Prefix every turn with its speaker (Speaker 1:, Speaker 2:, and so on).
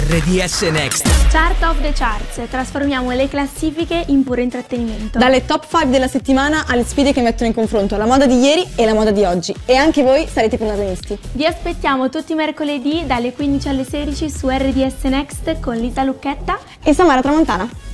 Speaker 1: RDS Next.
Speaker 2: Chart of the Charts, trasformiamo le classifiche in puro intrattenimento.
Speaker 3: Dalle top 5 della settimana alle sfide che mettono in confronto la moda di ieri e la moda di oggi. E anche voi sarete protagonisti.
Speaker 2: Vi aspettiamo tutti i mercoledì dalle 15 alle 16 su RDS Next con Lisa Lucchetta
Speaker 3: E Samara Tramontana.